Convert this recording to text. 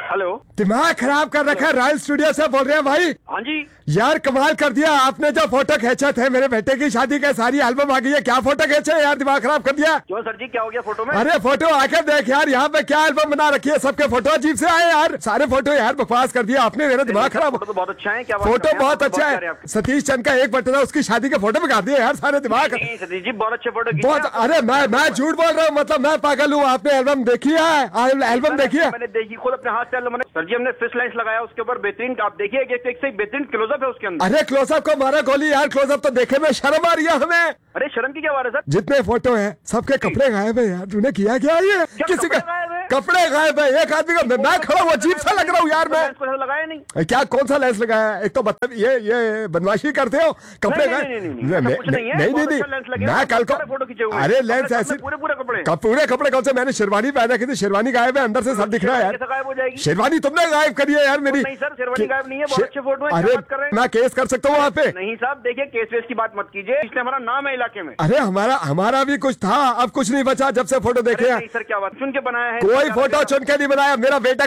Hello, दिमाग खराब कर रखा है। रॉयल स्टूडियो से बोल रहे हैं भाई। हाँ जी। यार कमाल कर दिया आपने, जो फोटो खींचे थे मेरे बेटे की शादी के, सारी एल्बम आ गई है। क्या फोटो खींचे यार, दिमाग खराब कर दिया। क्यों सर जी, क्या हो गया फोटो में? अरे फोटो आकर देख यार, यहाँ पे क्या एल्बम बना रखी है, सबके फोटो अजीब से आए यार, सारे फोटो यार बकवास कर दिया आपने, मेरा दिमाग खराब। फोटो तो बहुत अच्छा है। क्या फोटो बहुत अच्छा है। सतीश चंद का एक बटन है, उसकी शादी के फोटो दिखा दिए यार, सारे दिमाग। सतीश जी बहुत अच्छे फोटो बहुत। अरे मैं झूठ बोल रहा हूँ, मतलब मैं पागल हूँ। आपने एल्बम देखी है? एल्बम देखी है? मैंने देखी, खुद अपने हाथ से एल्बम। सर जी हमने फिश लाइन्स लगाया उसके ऊपर, बेहतरीन। आप देखिए एक से बेहतरीन क्लोजअप है उसके अंदर। अरे क्लोजअप को मारा गोली यार, क्लोजअप तो देखे में शर्म आ रही है हमें। अरे शर्म की क्या बात है सर? जितने फोटो हैं सबके कपड़े गायब है यार, तूने किया क्या ये? किसी का कपड़े गायब है, एक आदमी का। मैं खड़ा हूँ, अजीब सा लग रहा हूँ यार मैं। लगाया नहीं क्या कौन सा लेंस लगाया है? एक तो मतलब ये बदमाशी करते हो, कपड़े गायब। नहीं मैं कल को, अरे लेंस ऐसे पूरे कपड़े कौन से? मैंने शेरवानी पहन रखी थी, शेरवानी गायब है, अंदर से सब दिख रहा है यार। शेरवानी तुमने गायब करी है यार मेरी। नहीं सर, शेरवानी गायब नहीं है, बहुत अच्छे फोटो है। अरे मैं केस कर सकता हूँ वहाँ पे? नहीं साहब, देखिए केस वेस की बात मत कीजिए, इसलिए हमारा नाम है इलाके में। अरे हमारा भी कुछ था, अब कुछ नहीं बचा जब से फोटो देखे हैं। सर क्या बात, चुन के बनाया है? कोई फोटो चुन के नहीं बनाया, मेरा बेटा